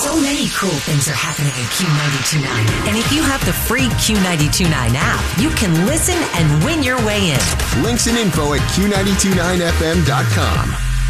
So many cool things are happening in Q92.9. And if you have the free Q92.9 app, you can listen and win your way in. Links and info at Q929FM.com.